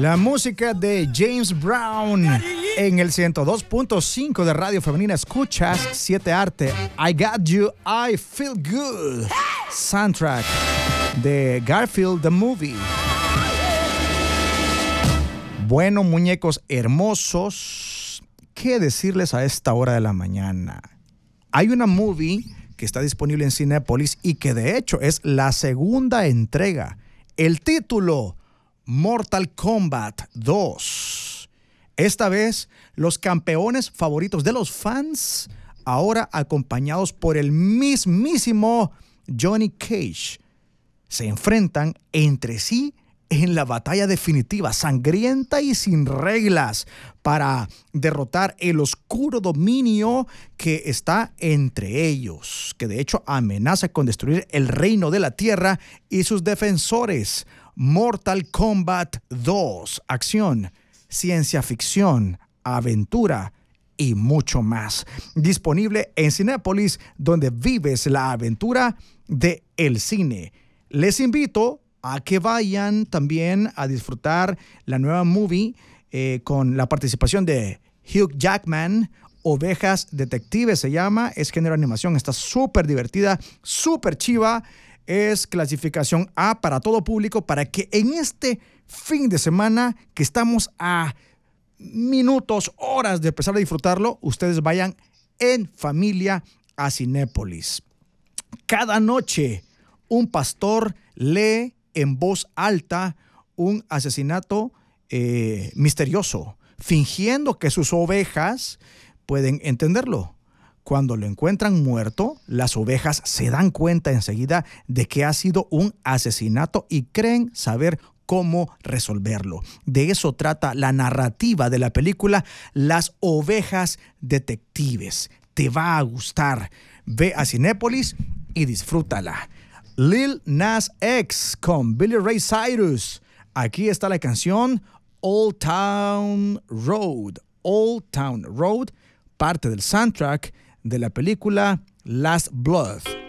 La música de James Brown en el 102.5 de Radio Femenina. Escuchas 7 Arte. I Got You, I Feel Good. Soundtrack de Garfield the Movie. Bueno, muñecos hermosos, ¿qué decirles a esta hora de la mañana? Hay una movie que está disponible en Cinépolis y que de hecho es la segunda entrega. El título: Mortal Kombat 2. Esta vez, los campeones favoritos de los fans, ahora acompañados por el mismísimo Johnny Cage, se enfrentan entre sí en la batalla definitiva, sangrienta y sin reglas, para derrotar el oscuro dominio que está entre ellos, que de hecho amenaza con destruir el reino de la tierra y sus defensores. Mortal Kombat 2, acción, ciencia ficción, aventura y mucho más. Disponible en Cinépolis, donde vives la aventura de el cine. Les invito a que vayan también a disfrutar la nueva movie con la participación de Hugh Jackman. Ovejas Detectives se llama, es género animación, está súper divertida, súper chiva. Es clasificación A para todo público, para que en este fin de semana, que estamos a minutos, horas de empezar a disfrutarlo, ustedes vayan en familia a Cinépolis. Cada noche un pastor lee en voz alta un asesinato misterioso, fingiendo que sus ovejas pueden entenderlo. Cuando lo encuentran muerto, las ovejas se dan cuenta enseguida de que ha sido un asesinato y creen saber cómo resolverlo. De eso trata la narrativa de la película Las Ovejas Detectives. Te va a gustar. Ve a Cinépolis y disfrútala. Lil Nas X con Billy Ray Cyrus. Aquí está la canción Old Town Road. Old Town Road, parte del soundtrack de la película Last Blood.